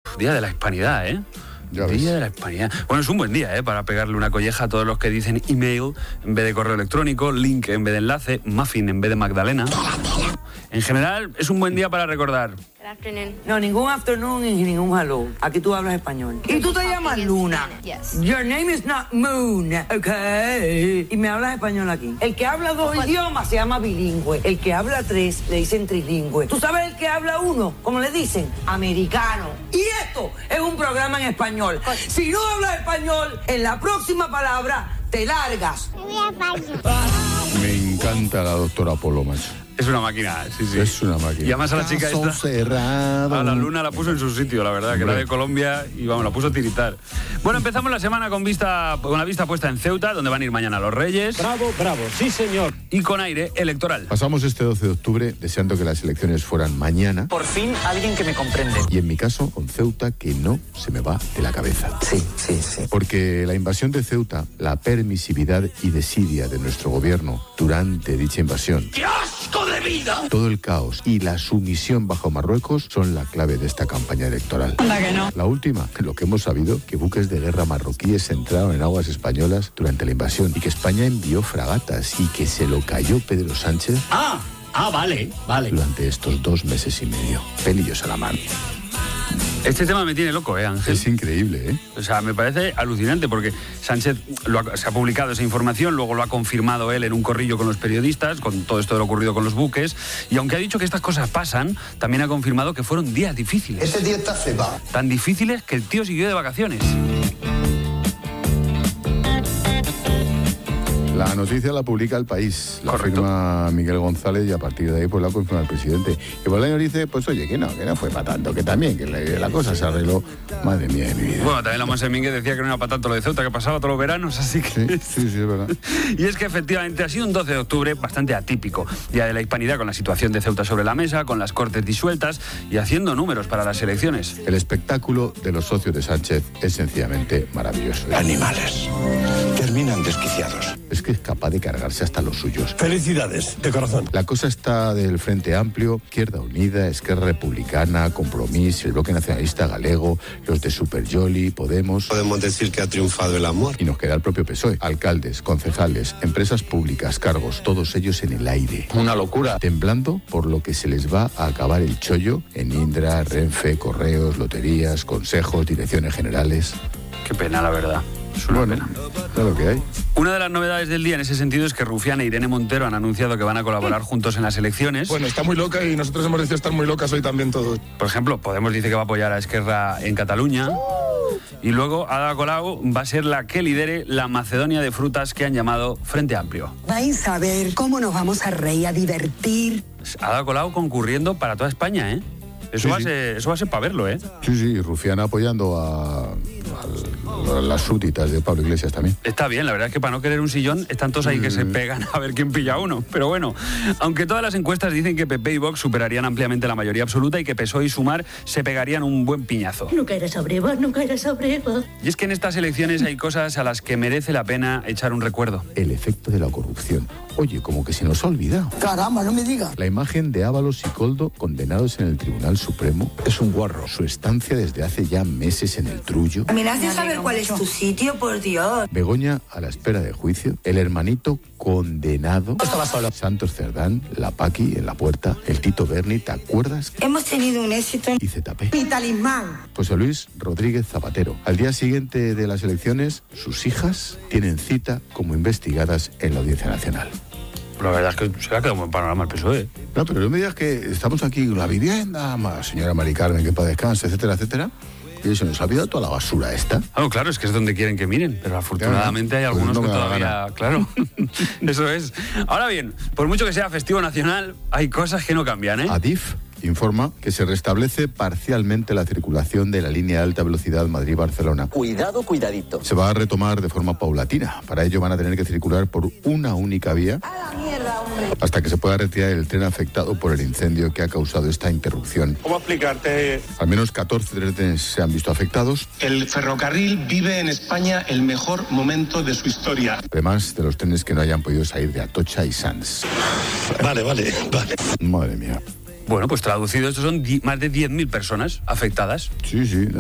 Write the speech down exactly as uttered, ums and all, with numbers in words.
Día de la Hispanidad, ¿eh? Ya Día ves. de la Hispanidad. Bueno, es un buen día, ¿eh? Para pegarle una colleja a todos los que dicen email en vez de correo electrónico, link en vez de enlace, muffin en vez de Magdalena. En general, es un buen día para recordar. No, ningún afternoon y ningún hello. Aquí tú hablas español. Y tú te llamas Luna. Your name is not Moon, okay. Y me hablas español aquí. El que habla dos idiomas se llama bilingüe. El que habla tres le dicen trilingüe. ¿Tú sabes el que habla uno? ¿Cómo le dicen? Americano. Y esto es un programa en español. Si no hablas español, en la próxima palabra te largas. Me encanta la doctora Polo, macho. Es una máquina, sí, sí. Es una máquina. Y además a la chica Caso esta... cerrado. A la Luna la puso en su sitio, la verdad, que era de Colombia y vamos, la puso a tiritar. Bueno, empezamos la semana con vista con la vista puesta en Ceuta, donde van a ir mañana los Reyes. Bravo, bravo, sí señor. Y con aire electoral. Pasamos este doce de octubre deseando que las elecciones fueran mañana. Por fin alguien que me comprende. Y en mi caso, con Ceuta, que no se me va de la cabeza. Sí, sí, sí. Porque la invasión de Ceuta, la permisividad y desidia de nuestro gobierno durante dicha invasión... ¡Qué asco de vida! Todo el caos y la sumisión bajo Marruecos son la clave de esta campaña electoral. Anda que no. La última, lo que hemos sabido, que buques de guerra marroquíes entraron en aguas españolas durante la invasión y que España envió fragatas y que se lo cayó Pedro Sánchez Ah, ah, vale, vale. durante estos dos meses y medio. Pelillos a la mano. Este tema me tiene loco, ¿eh, Ángel? Es increíble, ¿eh? O sea, me parece alucinante porque Sánchez lo ha, se ha publicado esa información, luego lo ha confirmado él en un corrillo con los periodistas, con todo esto de lo ocurrido con los buques, y aunque ha dicho que estas cosas pasan, también ha confirmado que fueron días difíciles. Ese día está cebado. Tan difíciles que el tío siguió de vacaciones. La noticia la publica El País, la Correcto. firma Miguel González y a partir de ahí pues la confirma el presidente. Y Bolaños dice, pues oye, que no, que no fue para tanto, que también, que la, la cosa se arregló. Madre mía de mi vida. Bueno, también la Monse Mínguez decía que no era para tanto lo de Ceuta, que pasaba todos los veranos, así que... Sí, sí, sí, es verdad. Y es que efectivamente ha sido un doce de octubre bastante atípico, día de la Hispanidad, con la situación de Ceuta sobre la mesa, con las Cortes disueltas y haciendo números para las elecciones. El espectáculo de los socios de Sánchez es sencillamente maravilloso. Animales. Terminan desquiciados. Es que es capaz de cargarse hasta los suyos. Felicidades, de corazón. La cosa está del Frente Amplio, Izquierda Unida, Esquerra Republicana, Compromís, el Bloque Nacionalista Galego, los de Superjolly, Podemos... Podemos decir que ha triunfado el amor. Y nos queda el propio P S O E. Alcaldes, concejales, empresas públicas, cargos, todos ellos en el aire. Una locura. Temblando por lo que se les va a acabar el chollo en Indra, Renfe, Correos, Loterías, consejos, direcciones generales. Qué pena, la verdad. Es una Bueno, pena. es lo que hay. Una de las novedades del día en ese sentido es que Rufián e Irene Montero han anunciado que van a colaborar juntos en las elecciones. Bueno, está muy loca y nosotros hemos decidido estar muy locas hoy también todos. Por ejemplo, Podemos dice que va a apoyar a Esquerra en Cataluña. Y luego Ada Colau va a ser la que lidere la Macedonia de frutas que han llamado Frente Amplio. Vais a ver cómo nos vamos a reír, a divertir. Ada Colau concurriendo para toda España, ¿eh? Eso, Sí, va, sí. A ser, eso va a ser para verlo, ¿eh? Sí, sí, Rufián apoyando a, a- a las súbditas de Pablo Iglesias también. Está bien, la verdad es que para no querer un sillón están todos ahí que se pegan a ver quién pilla uno. Pero bueno, aunque todas las encuestas dicen que P P y Vox superarían ampliamente la mayoría absoluta y que P S O E y Sumar se pegarían un buen piñazo. Nunca eres abreva, nunca eres abreva. Y es que en estas elecciones hay cosas a las que merece la pena echar un recuerdo. El efecto de la corrupción. Oye, como que se nos ha olvidado. Caramba, no me digas. La imagen de Ábalos y Coldo condenados en el Tribunal Supremo es un guarro. Su estancia desde hace ya meses en el trullo. Me das de saber cuál es tu sitio, por Dios. Begoña a la espera de juicio. El hermanito condenado. Estaba solo. Santos Cerdán, la Paqui en la puerta. El Tito Berni, ¿te acuerdas? Hemos tenido un éxito. Y Z P. Mi talismán. José Luis Rodríguez Zapatero. Al día siguiente de las elecciones, sus hijas tienen cita como investigadas en la Audiencia Nacional. La verdad es que se le ha quedado un buen panorama al P S O E. No, pero no me digas que estamos aquí con la vivienda, ma, señora Mari Carmen, que para descanse, etcétera, etcétera. Y se nos ha olvidado toda la basura esta. Ah, no, claro, es que es donde quieren que miren, pero afortunadamente hay Pues algunos no que me da la todavía... gana. Claro, eso es. Ahora bien, por mucho que sea festivo nacional, hay cosas que no cambian, ¿eh? Adif informa que se restablece parcialmente la circulación de la línea de alta velocidad Madrid-Barcelona. Cuidado, cuidadito. Se va a retomar de forma paulatina. Para ello van a tener que circular por una única vía hasta que se pueda retirar el tren afectado por el incendio que ha causado esta interrupción. ¿Cómo explicarte? Al menos catorce trenes se han visto afectados, El ferrocarril vive en España el mejor momento de su historia. además de los trenes que no hayan podido salir de Atocha y Sants. Vale, vale, vale. Madre mía. Bueno, pues traducido, estos son di- más de diez mil personas afectadas. Sí, sí.